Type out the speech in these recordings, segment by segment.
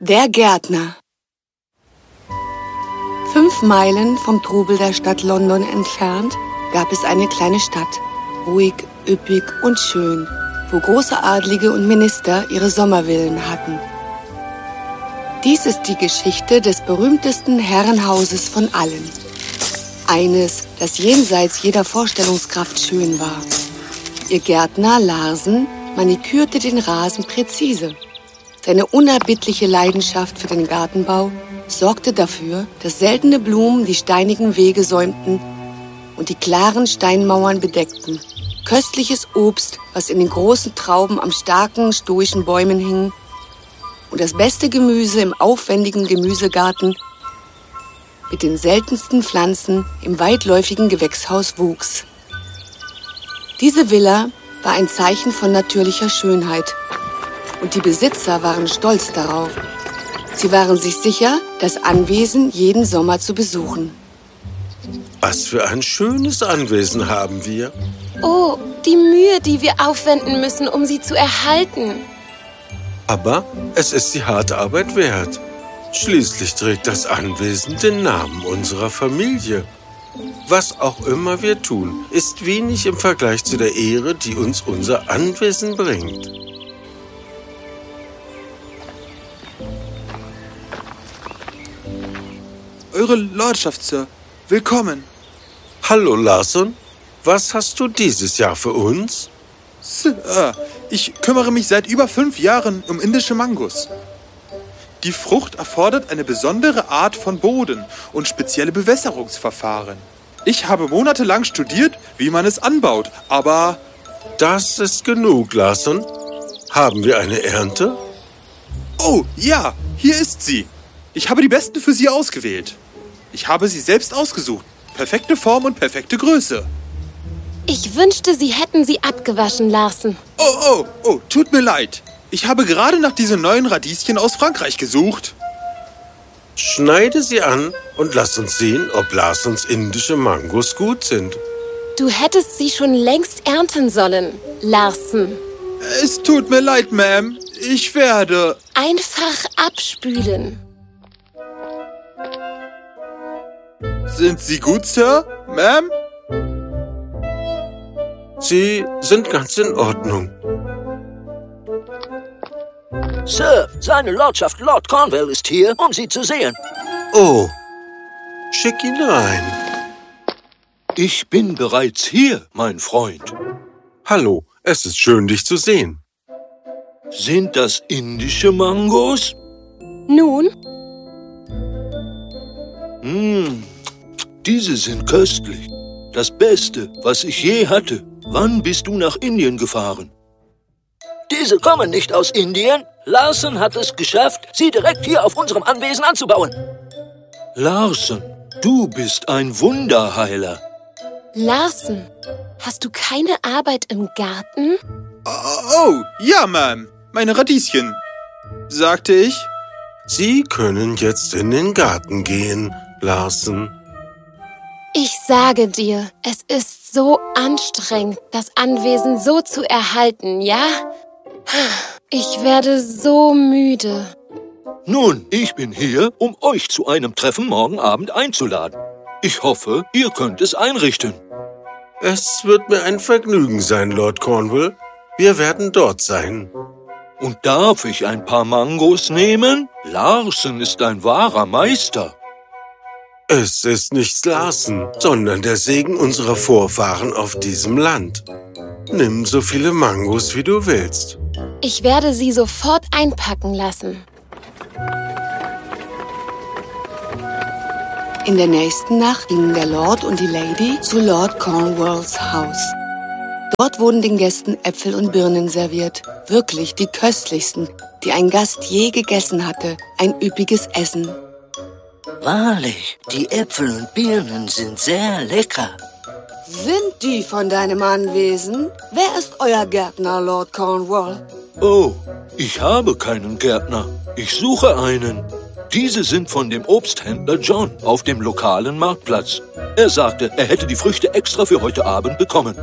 Der Gärtner. 5 Meilen vom Trubel der Stadt London entfernt gab es eine kleine Stadt, ruhig, üppig und schön, wo große Adlige und Minister ihre Sommervillen hatten. Dies ist die Geschichte des berühmtesten Herrenhauses von allen. Eines, das jenseits jeder Vorstellungskraft schön war. Ihr Gärtner Larsen manikürte den Rasen präzise. Seine unerbittliche Leidenschaft für den Gartenbau sorgte dafür, dass seltene Blumen die steinigen Wege säumten und die klaren Steinmauern bedeckten. Köstliches Obst, was in den großen Trauben am starken, stoischen Bäumen hing, und das beste Gemüse im aufwendigen Gemüsegarten mit den seltensten Pflanzen im weitläufigen Gewächshaus wuchs. Diese Villa war ein Zeichen von natürlicher Schönheit. Und die Besitzer waren stolz darauf. Sie waren sich sicher, das Anwesen jeden Sommer zu besuchen. Was für ein schönes Anwesen haben wir. Oh, die Mühe, die wir aufwenden müssen, um sie zu erhalten. Aber es ist die harte Arbeit wert. Schließlich trägt das Anwesen den Namen unserer Familie. Was auch immer wir tun, ist wenig im Vergleich zu der Ehre, die uns unser Anwesen bringt. Eure Lordschaft, Sir. Willkommen. Hallo, Larson. Was hast du dieses Jahr für uns? Sir, ich kümmere mich seit über 5 Jahren um indische Mangos. Die Frucht erfordert eine besondere Art von Boden und spezielle Bewässerungsverfahren. Ich habe monatelang studiert, wie man es anbaut, aber... Das ist genug, Larson. Haben wir eine Ernte? Oh, ja, hier ist sie. Ich habe die besten für Sie ausgewählt. Ich habe sie selbst ausgesucht. Perfekte Form und perfekte Größe. Ich wünschte, Sie hätten sie abgewaschen, Larsen. Oh, tut mir leid. Ich habe gerade nach diesen neuen Radieschen aus Frankreich gesucht. Schneide sie an und lass uns sehen, ob Larsons indische Mangos gut sind. Du hättest sie schon längst ernten sollen, Larsen. Es tut mir leid, Ma'am. Ich werde... Einfach abspülen. Sind Sie gut, Sir? Ma'am? Sie sind ganz in Ordnung. Sir, seine Lordschaft Lord Cornwall ist hier, um Sie zu sehen. Oh, schick ihn rein. Ich bin bereits hier, mein Freund. Hallo, es ist schön, dich zu sehen. Sind das indische Mangos? Nun? Diese sind köstlich. Das Beste, was ich je hatte. Wann bist du nach Indien gefahren? Diese kommen nicht aus Indien. Larsen hat es geschafft, sie direkt hier auf unserem Anwesen anzubauen. Larsen, du bist ein Wunderheiler. Larsen, hast du keine Arbeit im Garten? Oh, ja, Ma'am. Meine Radieschen. Sagte ich? Sie können jetzt in den Garten gehen, Larsen. Ich sage dir, es ist so anstrengend, das Anwesen so zu erhalten, ja? Ich werde so müde. Nun, ich bin hier, um euch zu einem Treffen morgen Abend einzuladen. Ich hoffe, ihr könnt es einrichten. Es wird mir ein Vergnügen sein, Lord Cornwall. Wir werden dort sein. Und darf ich ein paar Mangos nehmen? Larsen ist ein wahrer Meister. Es ist nicht Larsen, sondern der Segen unserer Vorfahren auf diesem Land. Nimm so viele Mangos, wie du willst. Ich werde sie sofort einpacken lassen. In der nächsten Nacht gingen der Lord und die Lady zu Lord Cornwalls Haus. Dort wurden den Gästen Äpfel und Birnen serviert. Wirklich die köstlichsten, die ein Gast je gegessen hatte. Ein üppiges Essen. Wahrlich, die Äpfel und Birnen sind sehr lecker. Sind die von deinem Anwesen? Wer ist euer Gärtner, Lord Cornwall? Oh, ich habe keinen Gärtner. Ich suche einen. Diese sind von dem Obsthändler John auf dem lokalen Marktplatz. Er sagte, er hätte die Früchte extra für heute Abend bekommen.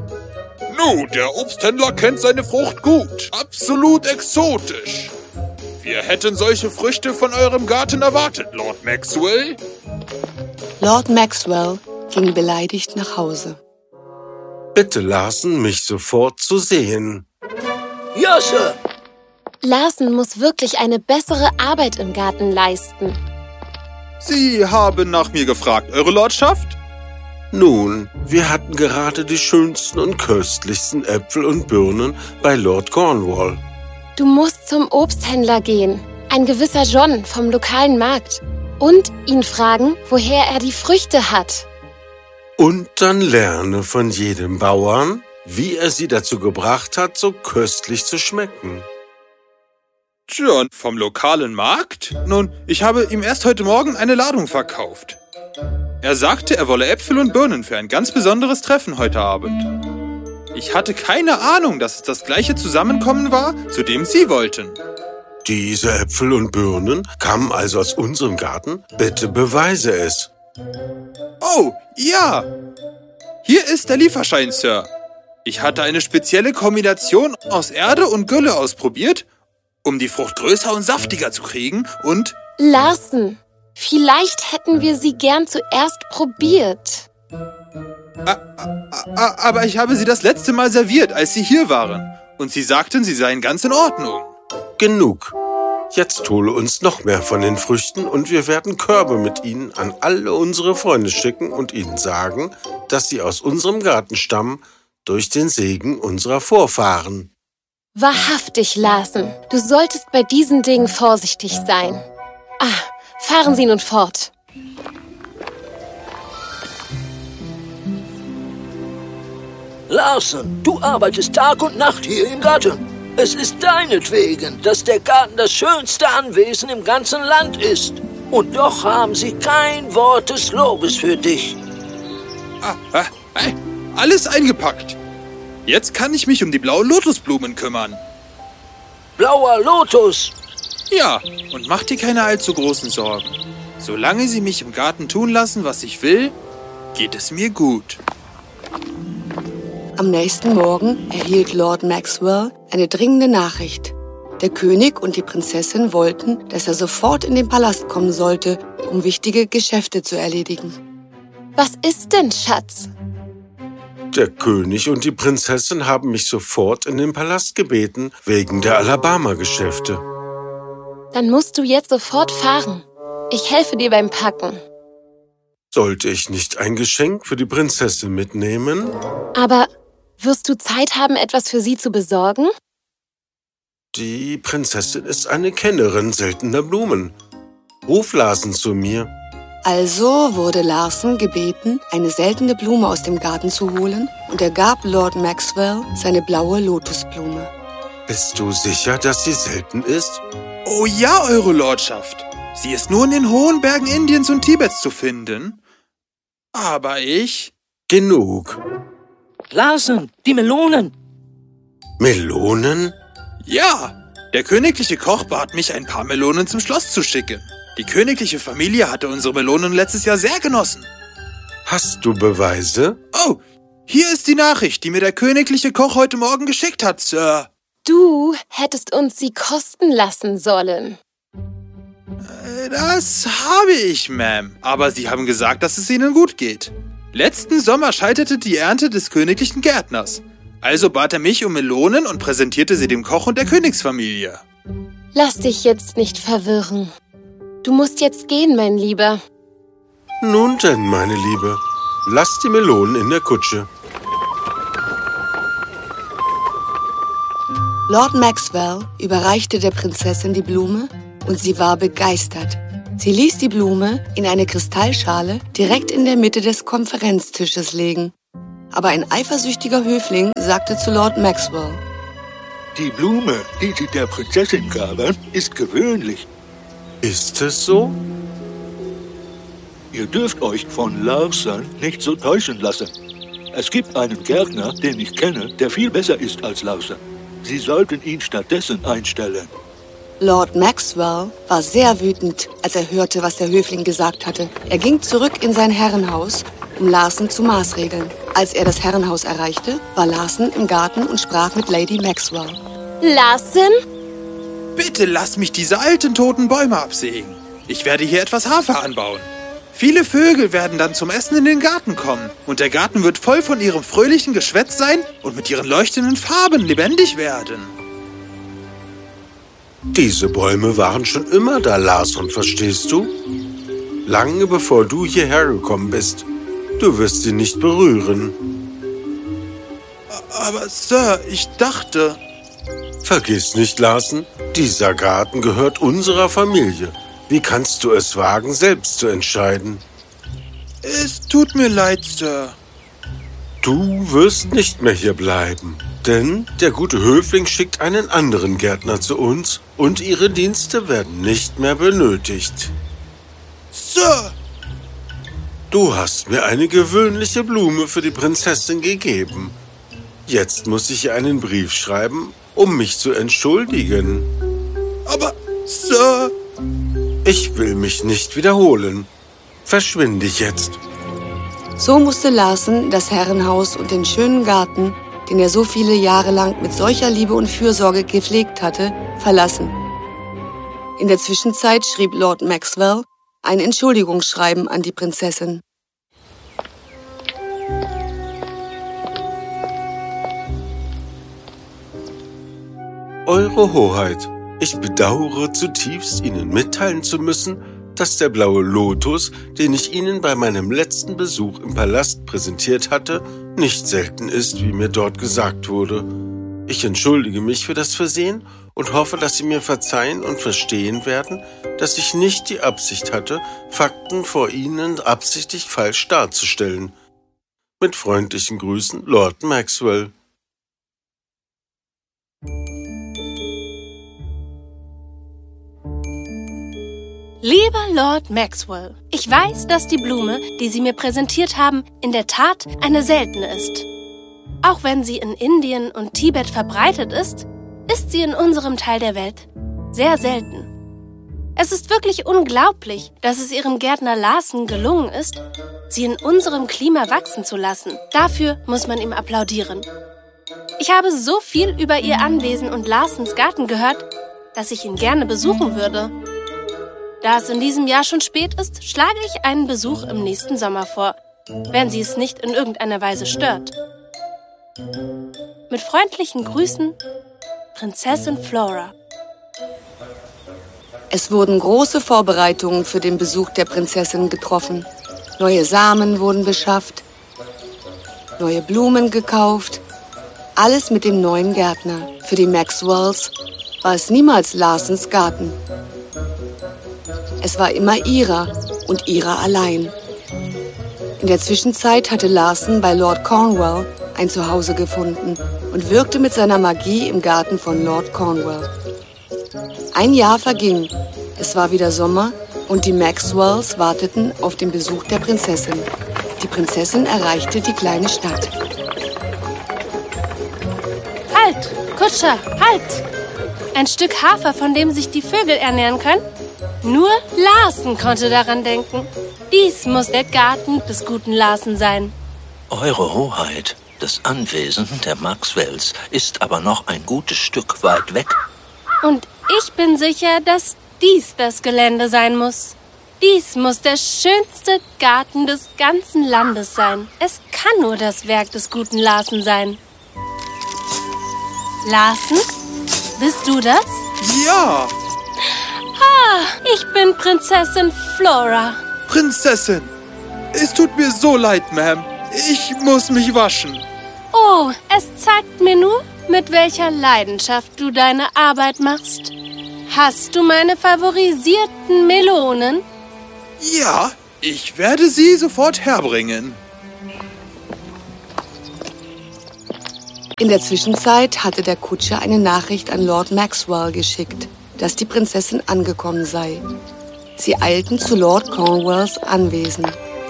Der Obsthändler kennt seine Frucht gut. Absolut exotisch. Wir hätten solche Früchte von eurem Garten erwartet, Lord Maxwell. Lord Maxwell ging beleidigt nach Hause. Bitte, Larsen, mich sofort zu sehen. Ja, Sir. Larsen muss wirklich eine bessere Arbeit im Garten leisten. Sie haben nach mir gefragt, Eure Lordschaft? Nun, wir hatten gerade die schönsten und köstlichsten Äpfel und Birnen bei Lord Cornwall. Du musst zum Obsthändler gehen, ein gewisser John vom lokalen Markt, und ihn fragen, woher er die Früchte hat. Und dann lerne von jedem Bauern, wie er sie dazu gebracht hat, so köstlich zu schmecken. John vom lokalen Markt? Nun, ich habe ihm erst heute Morgen eine Ladung verkauft. Er sagte, er wolle Äpfel und Birnen für ein ganz besonderes Treffen heute Abend. Ich hatte keine Ahnung, dass es das gleiche Zusammenkommen war, zu dem Sie wollten. Diese Äpfel und Birnen kamen also aus unserem Garten? Bitte beweise es. Oh, ja. Hier ist der Lieferschein, Sir. Ich hatte eine spezielle Kombination aus Erde und Gülle ausprobiert, um die Frucht größer und saftiger zu kriegen und... Larsen, vielleicht hätten wir sie gern zuerst probiert. Aber ich habe sie das letzte Mal serviert, als Sie hier waren. Und Sie sagten, sie seien ganz in Ordnung. Genug. Jetzt hole uns noch mehr von den Früchten und wir werden Körbe mit ihnen an alle unsere Freunde schicken und ihnen sagen, dass sie aus unserem Garten stammen, durch den Segen unserer Vorfahren. Wahrhaftig, Larsen, du solltest bei diesen Dingen vorsichtig sein. Fahren Sie nun fort. Larsen, du arbeitest Tag und Nacht hier im Garten. Es ist deinetwegen, dass der Garten das schönste Anwesen im ganzen Land ist. Und doch haben sie kein Wort des Lobes für dich. Alles eingepackt. Jetzt kann ich mich um die blauen Lotusblumen kümmern. Blauer Lotus. Ja, und mach dir keine allzu großen Sorgen. Solange Sie mich im Garten tun lassen, was ich will, geht es mir gut. Am nächsten Morgen erhielt Lord Maxwell eine dringende Nachricht. Der König und die Prinzessin wollten, dass er sofort in den Palast kommen sollte, um wichtige Geschäfte zu erledigen. Was ist denn, Schatz? Der König und die Prinzessin haben mich sofort in den Palast gebeten, wegen der Alabama-Geschäfte. Dann musst du jetzt sofort fahren. Ich helfe dir beim Packen. Sollte ich nicht ein Geschenk für die Prinzessin mitnehmen? Aber wirst du Zeit haben, etwas für sie zu besorgen? Die Prinzessin ist eine Kennerin seltener Blumen. Ruf Larsen zu mir. Also wurde Larsen gebeten, eine seltene Blume aus dem Garten zu holen, und er gab Lord Maxwell seine blaue Lotusblume. Bist du sicher, dass sie selten ist? Oh ja, Eure Lordschaft. Sie ist nur in den hohen Bergen Indiens und Tibets zu finden. Aber ich... Genug. Larsen, die Melonen. Melonen? Ja, der königliche Koch bat mich, ein paar Melonen zum Schloss zu schicken. Die königliche Familie hatte unsere Melonen letztes Jahr sehr genossen. Hast du Beweise? Oh, hier ist die Nachricht, die mir der königliche Koch heute Morgen geschickt hat, Sir. Du hättest uns sie kosten lassen sollen. Das habe ich, Ma'am. Aber Sie haben gesagt, dass es Ihnen gut geht. Letzten Sommer scheiterte die Ernte des königlichen Gärtners. Also bat er mich um Melonen und präsentierte sie dem Koch und der Königsfamilie. Lass dich jetzt nicht verwirren. Du musst jetzt gehen, mein Lieber. Nun denn, meine Liebe, lass die Melonen in der Kutsche. Lord Maxwell überreichte der Prinzessin die Blume und sie war begeistert. Sie ließ die Blume in eine Kristallschale direkt in der Mitte des Konferenztisches legen. Aber ein eifersüchtiger Höfling sagte zu Lord Maxwell: Die Blume, die Sie der Prinzessin gaben, ist gewöhnlich. Ist es so? Ihr dürft euch von Larsen nicht so täuschen lassen. Es gibt einen Gärtner, den ich kenne, der viel besser ist als Larsen. Sie sollten ihn stattdessen einstellen. Lord Maxwell war sehr wütend, als er hörte, was der Höfling gesagt hatte. Er ging zurück in sein Herrenhaus, um Larsen zu maßregeln. Als er das Herrenhaus erreichte, war Larsen im Garten und sprach mit Lady Maxwell. Larsen? Bitte lass mich diese alten, toten Bäume absägen. Ich werde hier etwas Hafer anbauen. Viele Vögel werden dann zum Essen in den Garten kommen. Und der Garten wird voll von ihrem fröhlichen Geschwätz sein und mit ihren leuchtenden Farben lebendig werden. Diese Bäume waren schon immer da, Larson, verstehst du? Lange bevor du hierher gekommen bist. Du wirst sie nicht berühren. Aber Sir, ich dachte... Vergiss nicht, Larson, dieser Garten gehört unserer Familie. Wie kannst du es wagen, selbst zu entscheiden? Es tut mir leid, Sir. Du wirst nicht mehr hier bleiben, denn der gute Höfling schickt einen anderen Gärtner zu uns und ihre Dienste werden nicht mehr benötigt. Sir! Du hast mir eine gewöhnliche Blume für die Prinzessin gegeben. Jetzt muss ich ihr einen Brief schreiben, um mich zu entschuldigen. Aber, Sir... Ich will mich nicht wiederholen. Verschwinde jetzt. So musste Larson das Herrenhaus und den schönen Garten, den er so viele Jahre lang mit solcher Liebe und Fürsorge gepflegt hatte, verlassen. In der Zwischenzeit schrieb Lord Maxwell ein Entschuldigungsschreiben an die Prinzessin. Eure Hoheit, ich bedauere zutiefst, Ihnen mitteilen zu müssen, dass der blaue Lotus, den ich Ihnen bei meinem letzten Besuch im Palast präsentiert hatte, nicht selten ist, wie mir dort gesagt wurde. Ich entschuldige mich für das Versehen und hoffe, dass Sie mir verzeihen und verstehen werden, dass ich nicht die Absicht hatte, Fakten vor Ihnen absichtlich falsch darzustellen. Mit freundlichen Grüßen, Lord Maxwell. Lieber Lord Maxwell, ich weiß, dass die Blume, die Sie mir präsentiert haben, in der Tat eine seltene ist. Auch wenn sie in Indien und Tibet verbreitet ist sie in unserem Teil der Welt sehr selten. Es ist wirklich unglaublich, dass es Ihrem Gärtner Larson gelungen ist, sie in unserem Klima wachsen zu lassen. Dafür muss man ihm applaudieren. Ich habe so viel über Ihr Anwesen und Larsons Garten gehört, dass ich ihn gerne besuchen würde. Da es in diesem Jahr schon spät ist, schlage ich einen Besuch im nächsten Sommer vor, wenn Sie es nicht in irgendeiner Weise stört. Mit freundlichen Grüßen, Prinzessin Flora. Es wurden große Vorbereitungen für den Besuch der Prinzessin getroffen. Neue Samen wurden beschafft, neue Blumen gekauft. Alles mit dem neuen Gärtner. Für die Maxwells war es niemals Larsons Garten. Es war immer ihrer und ihrer allein. In der Zwischenzeit hatte Larson bei Lord Cornwall ein Zuhause gefunden und wirkte mit seiner Magie im Garten von Lord Cornwall. Ein Jahr verging, es war wieder Sommer und die Maxwells warteten auf den Besuch der Prinzessin. Die Prinzessin erreichte die kleine Stadt. Halt, Kutscher, halt! Ein Stück Hafer, von dem sich die Vögel ernähren können? Nur Larson konnte daran denken. Dies muss der Garten des guten Larson sein. Eure Hoheit, das Anwesen der Maxwells ist aber noch ein gutes Stück weit weg. Und ich bin sicher, dass dies das Gelände sein muss. Dies muss der schönste Garten des ganzen Landes sein. Es kann nur das Werk des guten Larson sein. Larson? Bist du das? Ja! Ich bin Prinzessin Flora. Prinzessin, es tut mir so leid, Ma'am. Ich muss mich waschen. Oh, es zeigt mir nur, mit welcher Leidenschaft du deine Arbeit machst. Hast du meine favorisierten Melonen? Ja, ich werde sie sofort herbringen. In der Zwischenzeit hatte der Kutscher eine Nachricht an Lord Maxwell geschickt, dass die Prinzessin angekommen sei. Sie eilten zu Lord Cornwalls Anwesen.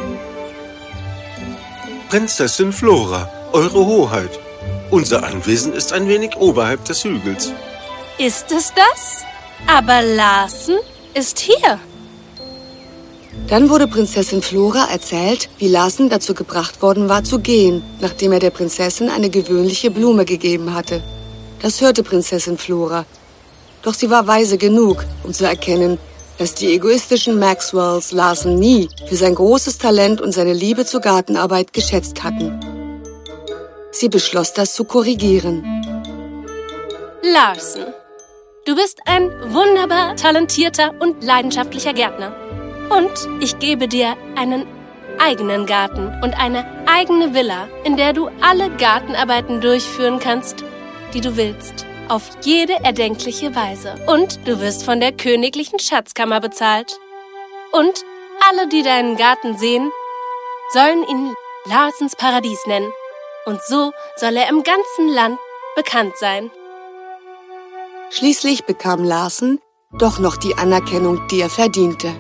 Prinzessin Flora, Eure Hoheit. Unser Anwesen ist ein wenig oberhalb des Hügels. Ist es das? Aber Larson ist hier. Dann wurde Prinzessin Flora erzählt, wie Larson dazu gebracht worden war zu gehen, nachdem er der Prinzessin eine gewöhnliche Blume gegeben hatte. Das hörte Prinzessin Flora. Doch sie war weise genug, um zu erkennen, dass die egoistischen Maxwells Larsen nie für sein großes Talent und seine Liebe zur Gartenarbeit geschätzt hatten. Sie beschloss, das zu korrigieren. Larsen, du bist ein wunderbar talentierter und leidenschaftlicher Gärtner. Und ich gebe dir einen eigenen Garten und eine eigene Villa, in der du alle Gartenarbeiten durchführen kannst, die du willst, auf jede erdenkliche Weise. Und du wirst von der königlichen Schatzkammer bezahlt. Und alle, die deinen Garten sehen, sollen ihn Larsens Paradies nennen. Und so soll er im ganzen Land bekannt sein. Schließlich bekam Larsen doch noch die Anerkennung, die er verdiente.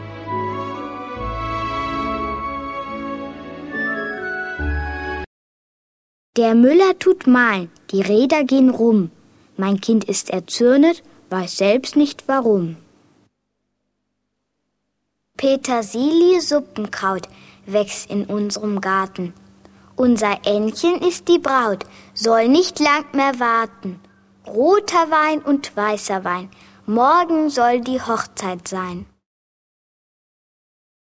Der Müller tut mahlen, die Räder gehen rum. Mein Kind ist erzürnet, weiß selbst nicht warum. Petersilie-Suppenkraut wächst in unserem Garten. Unser Ännchen ist die Braut, soll nicht lang mehr warten. Roter Wein und weißer Wein, morgen soll die Hochzeit sein.